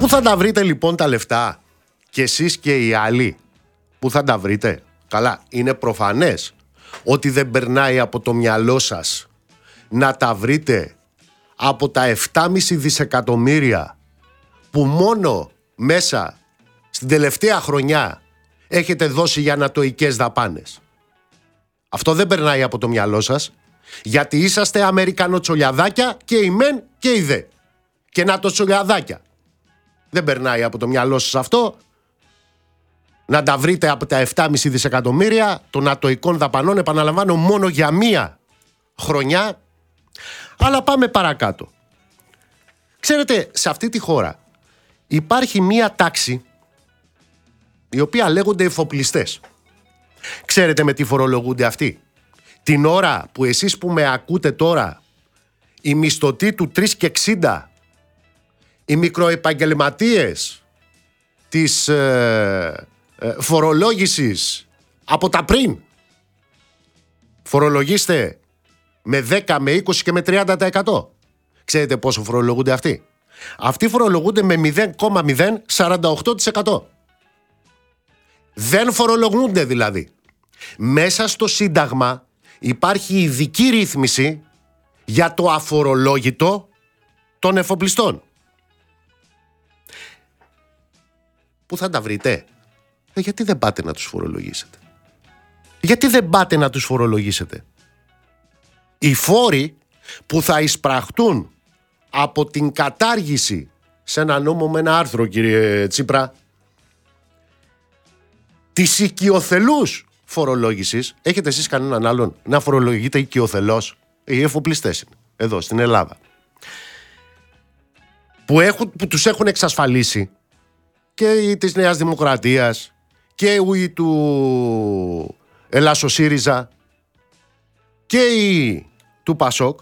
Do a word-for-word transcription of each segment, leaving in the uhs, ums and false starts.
Πού θα τα βρείτε λοιπόν τα λεφτά? Και εσείς και οι άλλοι, πού θα τα βρείτε? Καλά, είναι προφανές ότι δεν περνάει από το μυαλό σας να τα βρείτε από τα επτά κόμμα πέντε δισεκατομμύρια που μόνο μέσα στην τελευταία χρονιά έχετε δώσει για ανατοικές δαπάνες. Αυτό δεν περνάει από το μυαλό σας, γιατί είσαστε Αμερικανοτσολιαδάκια και η μεν και η δε. Και να το τσολιαδάκια. Δεν περνάει από το μυαλό σας αυτό, να τα βρείτε από τα επτά κόμμα πέντε δισεκατομμύρια των ατοικών δαπανών, επαναλαμβάνω, μόνο για μία χρονιά. Αλλά πάμε παρακάτω. Ξέρετε, σε αυτή τη χώρα υπάρχει μία τάξη η οποία λέγονται εφοπλιστές. Ξέρετε με τι φορολογούνται αυτοί? Την ώρα που εσείς που με ακούτε τώρα, οι μισθωτοί του τρία και εξήντα, οι μικροεπαγγελματίες της ε, ε, φορολόγησης από τα πριν, φορολογήστε με δέκα, με είκοσι και με τριάντα τοις εκατό. Ξέρετε πόσο φορολογούνται αυτοί? Αυτοί φορολογούνται με μηδέν κόμμα μηδέν σαράντα οκτώ τοις εκατό. Δεν φορολογούνται δηλαδή. Μέσα στο Σύνταγμα υπάρχει ειδική ρύθμιση για το αφορολόγητο των εφοπλιστών. Πού θα τα βρείτε? Ε, γιατί δεν πάτε να τους φορολογήσετε? Γιατί δεν πάτε να τους φορολογήσετε? Οι φόροι που θα εισπραχτούν από την κατάργηση, σε ένα νόμο με ένα άρθρο, κύριε Τσίπρα, της οικειοθελούς φορολόγησης, έχετε εσείς κανέναν άλλον να φορολογείτε οικειοθελώς? Οι εφοπλιστές είναι, εδώ στην Ελλάδα, που, έχουν, που τους έχουν εξασφαλίσει και οι της Νέας Δημοκρατίας και οι του Ελλάσσο ΣΥΡΙΖΑ και οι του ΠΑΣΟΚ,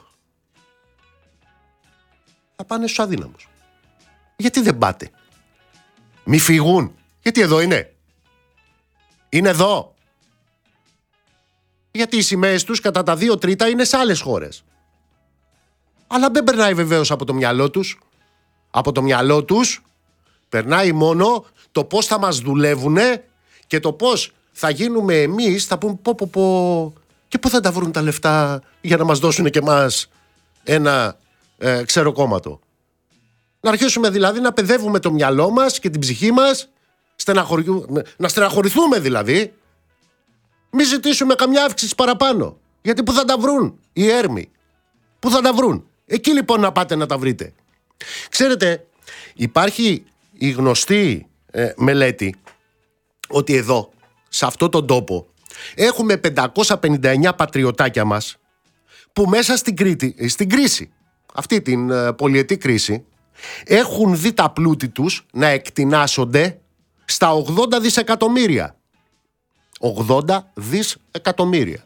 θα πάνε στους αδύναμους. Γιατί δεν πάτε? Μη φύγουν. Γιατί εδώ είναι. Είναι εδώ. Γιατί οι σημαίες τους κατά τα δύο τρίτα είναι σε άλλες χώρες. Αλλά δεν περνάει βεβαίως από το μυαλό τους. Από το μυαλό τους περνάει μόνο το πώς θα μας δουλεύουνε και το πώς θα γίνουμε εμείς, θα πούμε πω πω πω, και πού θα τα βρουν τα λεφτά για να μας δώσουν και εμάς ένα ε, ξεροκόμματο. Να αρχίσουμε δηλαδή να παιδεύουμε το μυαλό μας και την ψυχή μας, να στεναχωρηθούμε δηλαδή, μη ζητήσουμε καμιά αύξηση παραπάνω. Γιατί πού θα τα βρουν οι έρμοι? Πού θα τα βρουν? Εκεί λοιπόν να πάτε να τα βρείτε. Ξέρετε, υπάρχει η γνωστή ε, μελέτη ότι εδώ, σε αυτόν τον τόπο, έχουμε πεντακόσια πενήντα εννέα πατριωτάκια μας που μέσα στην, Κρήτη, στην κρίση, αυτή την ε, πολυετή κρίση, έχουν δει τα πλούτη τους να εκτινάσονται στα ογδόντα δισεκατομμύρια. ογδόντα δισεκατομμύρια.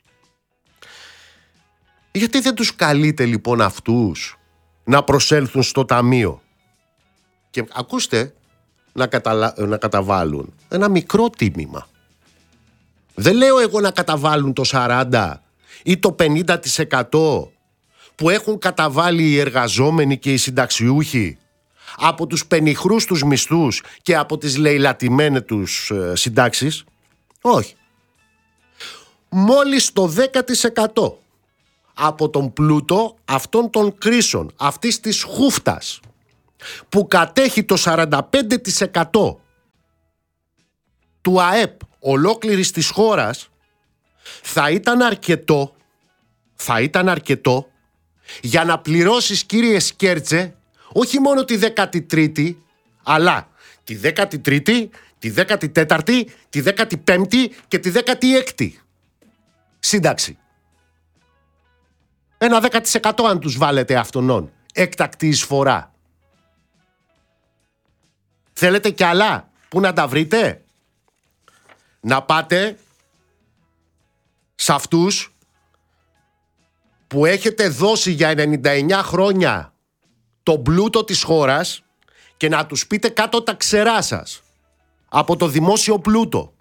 Γιατί δεν τους καλείτε λοιπόν αυτούς να προσέλθουν στο ταμείο και ακούστε να, καταλα... να καταβάλουν ένα μικρό τίμημα? Δεν λέω εγώ να καταβάλουν το σαράντα ή το πενήντα τοις εκατό που έχουν καταβάλει οι εργαζόμενοι και οι συνταξιούχοι από τους πενιχρούς τους μισθούς και από τις λαιλατημένες τους ε, συντάξεις. Όχι. Μόλις το δέκα τοις εκατό από τον πλούτο αυτών των κρίσεων, αυτής της χούφτας που κατέχει το σαράντα πέντε τοις εκατό του ΑΕΠ ολόκληρης της χώρας, θα ήταν αρκετό, θα ήταν αρκετό για να πληρώσεις, κύριε Σκέρτσε, όχι μόνο τη δέκατη τρίτη, αλλά τη δέκατη τρίτη, τη δέκατη τέταρτη, τη δέκατη πέμπτη και τη δέκατη έκτη σύνταξη. Ένα δέκα τοις εκατό αν τους βάλετε αυτονών, έκτακτη εισφορά. Θέλετε κι άλλα? Πού να τα βρείτε? Να πάτε σε αυτούς που έχετε δώσει για ενενήντα εννέα χρόνια τον πλούτο της χώρας και να τους πείτε κάτω τα ξερά σας από το δημόσιο πλούτο.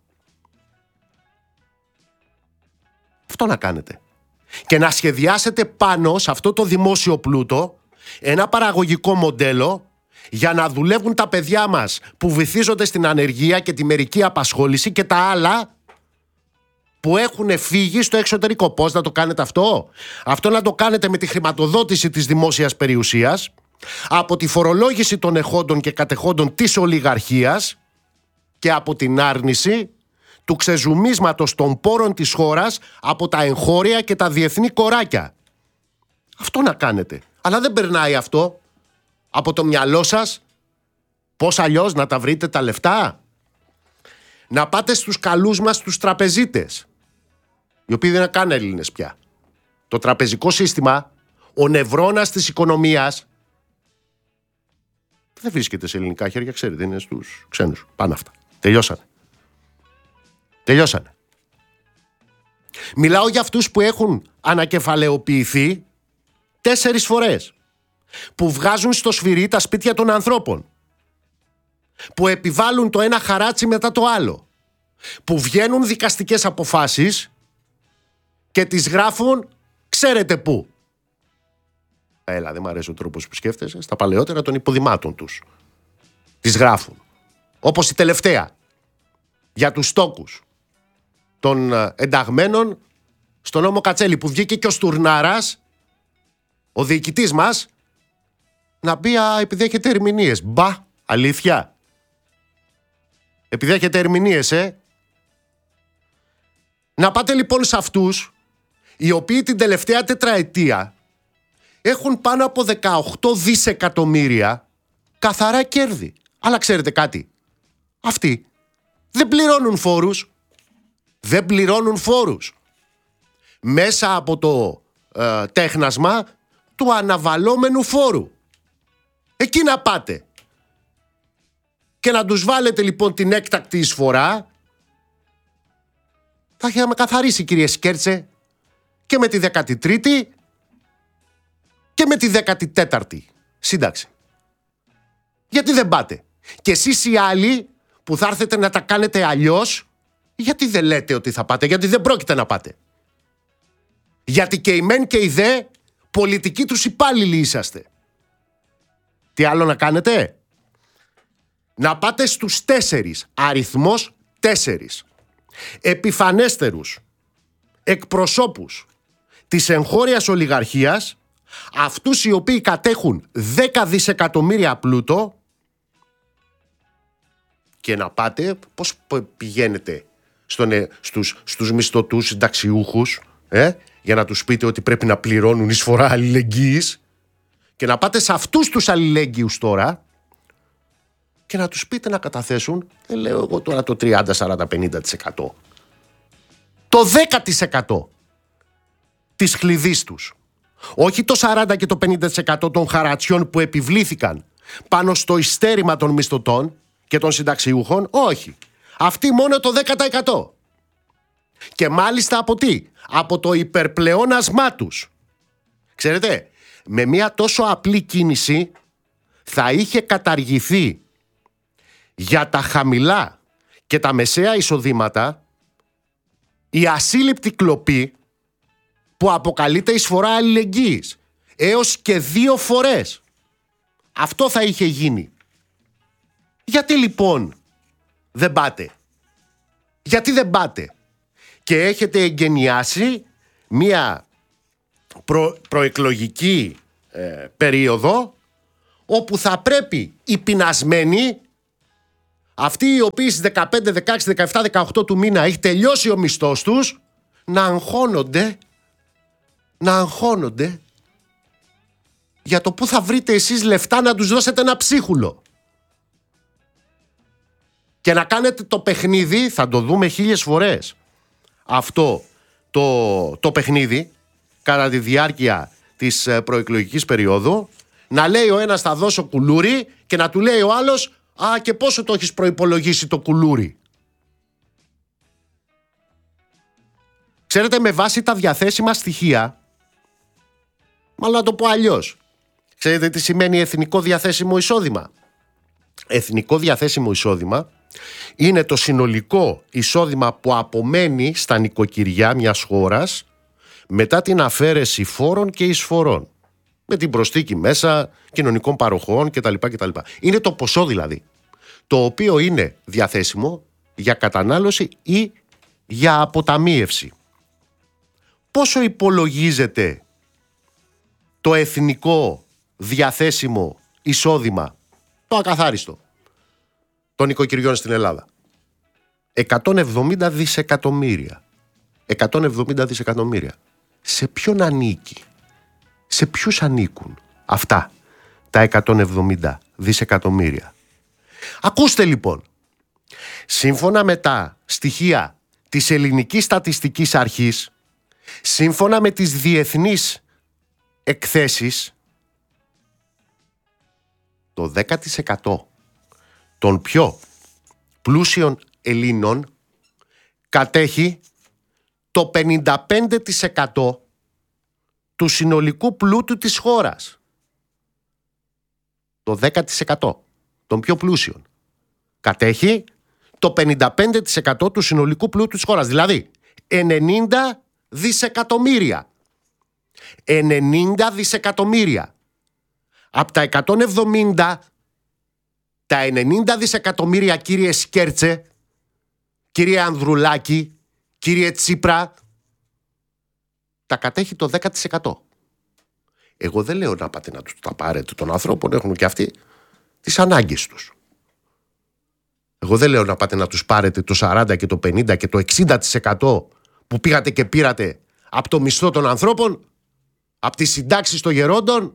Αυτό να κάνετε. Και να σχεδιάσετε πάνω σε αυτό το δημόσιο πλούτο ένα παραγωγικό μοντέλο για να δουλεύουν τα παιδιά μας που βυθίζονται στην ανεργία και τη μερική απασχόληση και τα άλλα που έχουν φύγει στο εξωτερικό. Πώς να το κάνετε αυτό? Αυτό να το κάνετε με τη χρηματοδότηση της δημόσιας περιουσίας, από τη φορολόγηση των εχόντων και κατεχόντων της ολιγαρχίας και από την άρνηση του ξεζουμίσματος των πόρων της χώρας από τα εγχώρια και τα διεθνή κοράκια. Αυτό να κάνετε. Αλλά δεν περνάει αυτό από το μυαλό σας. Πώς αλλιώς να τα βρείτε τα λεφτά? Να πάτε στους καλούς μας τους τραπεζίτες, οι οποίοι δεν είναι καν Έλληνες πια. Το τραπεζικό σύστημα, ο νευρώνας της οικονομίας, δεν βρίσκεται σε ελληνικά χέρια, ξέρετε, είναι στους ξένους. Πάνε αυτά. Τελειώσανε. Τελειώσανε. Μιλάω για αυτούς που έχουν ανακεφαλαιοποιηθεί τέσσερις φορές, που βγάζουν στο σφυρί τα σπίτια των ανθρώπων, που επιβάλλουν το ένα χαράτσι μετά το άλλο, που βγαίνουν δικαστικές αποφάσεις και τις γράφουν ξέρετε πού. Έλα, δεν μου αρέσει ο τρόπος που σκέφτεσαι. Στα παλαιότερα των υποδημάτων τους τις γράφουν. Όπως η τελευταία για τους στόκους των ενταγμένων στον νόμο Κατσέλη, που βγήκε και ο Στουρνάρας, ο διοικητής μας, να πει α, επειδή έχετε ερμηνείες. Μπα, αλήθεια? Επειδή έχετε ερμηνείες, ε. Να πάτε λοιπόν σε αυτούς οι οποίοι την τελευταία τετραετία έχουν πάνω από δεκαοκτώ δισεκατομμύρια καθαρά κέρδη. Αλλά ξέρετε κάτι? Αυτοί δεν πληρώνουν φόρους. Δεν πληρώνουν φόρους. Μέσα από το ε, τέχνασμα του αναβαλώμενου φόρου. Εκεί να πάτε. Και να τους βάλετε λοιπόν την έκτακτη εισφορά. Θα είχαμε καθαρίσει, κύριε Σκέρτσε, και με τη δέκατη τρίτη και με τη δέκατη τέταρτη σύνταξη. Γιατί δεν πάτε? Και εσείς οι άλλοι που θα έρθετε να τα κάνετε αλλιώς, γιατί δεν λέτε ότι θα πάτε? Γιατί δεν πρόκειται να πάτε. Γιατί και οι μεν και οι δε πολιτικοί τους υπάλληλοι είσαστε. Τι άλλο να κάνετε? Να πάτε στους τέσσερις, αριθμός τέσσερις, επιφανέστερους εκπροσώπους της εγχώριας ολιγαρχίας, αυτούς οι οποίοι κατέχουν δέκα δισεκατομμύρια πλούτο, και να πάτε, πώς πηγαίνετε στον, στους, στους μισθωτούς συνταξιούχους, ε, για να τους πείτε ότι πρέπει να πληρώνουν εισφορά αλληλεγγύης, και να πάτε σε αυτούς τους αλληλέγγυους τώρα και να τους πείτε να καταθέσουν, δεν λέω εγώ τώρα το τριάντα, σαράντα, πενήντα τοις εκατό, το δέκα τοις εκατό της χλειδής τους. Όχι το σαράντα και το πενήντα τοις εκατό των χαρατσιών που επιβλήθηκαν πάνω στο ειστέρημα των μισθωτών και των συνταξιούχων. Όχι. Αυτοί μόνο το δέκα τοις εκατό. Και μάλιστα από τι? Από το υπερπλεόνασμά τους. Ξέρετε, με μια τόσο απλή κίνηση θα είχε καταργηθεί για τα χαμηλά και τα μεσαία εισοδήματα η ασύλληπτη κλοπή που αποκαλείται εισφορά αλληλεγγύης, έως και δύο φορές. Αυτό θα είχε γίνει. Γιατί λοιπόν δεν πάτε? Γιατί δεν πάτε? Και έχετε εγκαινιάσει μία προ, προεκλογική ε, περίοδο όπου θα πρέπει οι πεινασμένοι, αυτοί οι οποίοι στις δεκαπέντε, δεκαέξι, δεκαεπτά, δεκαοκτώ του μήνα έχει τελειώσει ο μισθός τους, να αγχώνονται, να αγχώνονται για το πού θα βρείτε εσείς λεφτά να τους δώσετε ένα ψίχουλο. Και να κάνετε το παιχνίδι, θα το δούμε χίλιες φορές αυτό το, το παιχνίδι κατά τη διάρκεια της προεκλογικής περίοδου, να λέει ο ένας θα δώσω κουλούρι και να του λέει ο άλλος α, και πόσο το έχεις προϋπολογίσει το κουλούρι? Ξέρετε, με βάση τα διαθέσιμα στοιχεία, μάλλον να το πω αλλιώς, ξέρετε τι σημαίνει εθνικό διαθέσιμο εισόδημα? Εθνικό διαθέσιμο εισόδημα είναι το συνολικό εισόδημα που απομένει στα νοικοκυριά μιας χώρας μετά την αφαίρεση φόρων και εισφορών. Με την προσθήκη μέσα κοινωνικών παροχών κτλ. κτλ. Είναι το ποσό δηλαδή, το οποίο είναι διαθέσιμο για κατανάλωση ή για αποταμίευση. Πόσο υπολογίζεται το εθνικό διαθέσιμο εισόδημα, το ακαθάριστο, των οικοκυριών στην Ελλάδα? εκατόν εβδομήντα δισεκατομμύρια. εκατόν εβδομήντα δισεκατομμύρια. Σε ποιον ανήκει? Σε ποιους ανήκουν αυτά τα εκατόν εβδομήντα δισεκατομμύρια? Ακούστε λοιπόν. Σύμφωνα με τα στοιχεία της Ελληνικής Στατιστικής Αρχής, σύμφωνα με τις διεθνείς εκθέσεις, το δέκα τοις εκατό των πιο πλούσιων Ελλήνων κατέχει το πενήντα πέντε τοις εκατό του συνολικού πλούτου της χώρας. Το δέκα τοις εκατό των πιο πλούσιων κατέχει το πενήντα πέντε τοις εκατό του συνολικού πλούτου της χώρας. Δηλαδή ενενήντα δισεκατομμύρια. ενενήντα δισεκατομμύρια. Από τα εκατόν εβδομήντα, τα ενενήντα δισεκατομμύρια, κύριε Σκέρτσε, κύριε Ανδρουλάκη, κύριε Τσίπρα, τα κατέχει το δέκα τοις εκατό. Εγώ δεν λέω να πάτε να τους τα πάρετε των ανθρώπων, έχουν και αυτοί τις ανάγκες τους. Εγώ δεν λέω να πάτε να τους πάρετε το σαράντα και το πενήντα και το εξήντα τοις εκατό που πήγατε και πήρατε από το μισθό των ανθρώπων, από τις συντάξεις των γερόντων.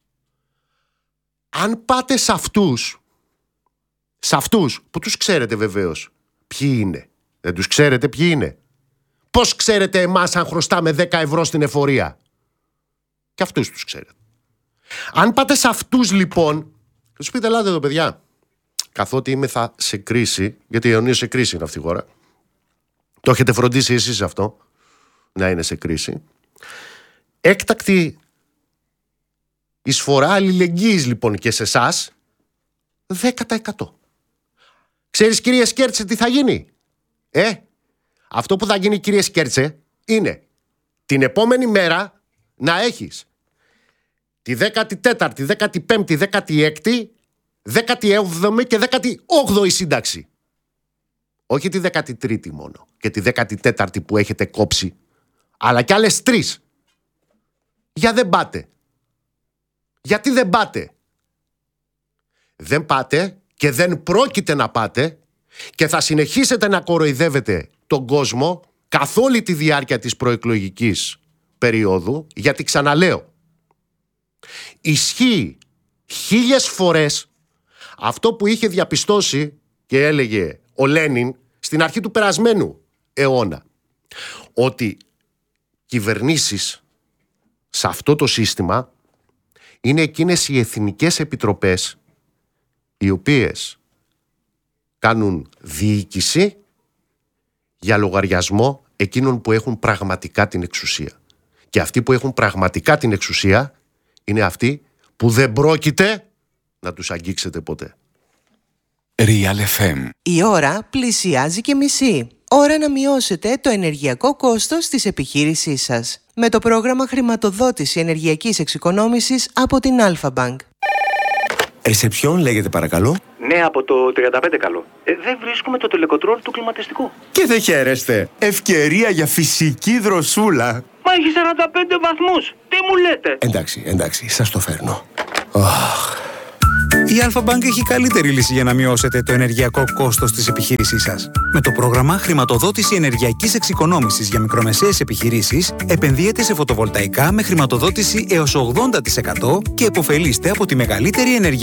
Αν πάτε σε αυτούς, σε αυτούς που τους ξέρετε βεβαίως ποιοι είναι, δεν τους ξέρετε ποιοι είναι. Πώς ξέρετε εμάς αν χρωστάμε δέκα ευρώ στην εφορία? Και αυτούς τους ξέρετε. Αν πάτε σε αυτούς λοιπόν και τους πείτε, ελάτε εδώ παιδιά, καθότι είμαι θα σε κρίση, γιατί η Ιωνία σε κρίση είναι αυτή η χώρα, το έχετε φροντίσει εσείς αυτό, να είναι σε κρίση, έκτακτη εισφορά αλληλεγγύης λοιπόν και σε εσάς, δέκα τοις εκατό. Ξέρεις κύριε Σκέρτσε τι θα γίνει? Ε, αυτό που θα γίνει κύριε Σκέρτσε είναι την επόμενη μέρα να έχεις τη δέκατη τέταρτη, δέκατη πέμπτη, δέκατη έκτη, δέκατη έβδομη και δέκατη όγδοη σύνταξη. Όχι τη δέκατη τρίτη μόνο και τη δέκατη τέταρτη που έχετε κόψει, αλλά και άλλες τρεις. Για δεν πάτε. Γιατί δεν πάτε? Δεν πάτε και δεν πρόκειται να πάτε και θα συνεχίσετε να κοροϊδεύετε τον κόσμο καθ' όλη τη διάρκεια της προεκλογικής περίοδου, γιατί ξαναλέω, ισχύει χίλιες φορές αυτό που είχε διαπιστώσει και έλεγε ο Λένιν στην αρχή του περασμένου αιώνα, ότι κυβερνήσεις σε αυτό το σύστημα είναι εκείνες οι εθνικές επιτροπές οι οποίες κάνουν διοίκηση για λογαριασμό εκείνων που έχουν πραγματικά την εξουσία. Και αυτοί που έχουν πραγματικά την εξουσία είναι αυτοί που δεν πρόκειται να τους αγγίξετε ποτέ. Real εφ εμ. Η ώρα πλησιάζει και μισή. Ώρα να μειώσετε το ενεργειακό κόστος της επιχείρησής σας με το πρόγραμμα χρηματοδότηση ενεργειακής εξοικονόμησης από την Alpha Bank. Ρεσεψιόν λέγεται παρακαλώ. Ναι, από το τριάντα πέντε καλό. Ε, δεν βρίσκουμε το τελεκοτρόλ του κλιματιστικού. Και δεν χαίρεστε. Ευκαιρία για φυσική δροσούλα. Μα έχει σαράντα πέντε βαθμούς. Τι μου λέτε? Εντάξει, εντάξει, σας το φέρνω. Oh. Η Alpha Bank έχει καλύτερη λύση για να μειώσετε το ενεργειακό κόστος της επιχείρησής σας. Με το πρόγραμμα χρηματοδότηση ενεργειακής εξοικονόμησης για μικρομεσαίες επιχειρήσεις, επενδύετε σε φωτοβολταϊκά με χρηματοδότηση έως ογδόντα τοις εκατό και επωφελείστε από τη μεγαλύτερη ενεργειακή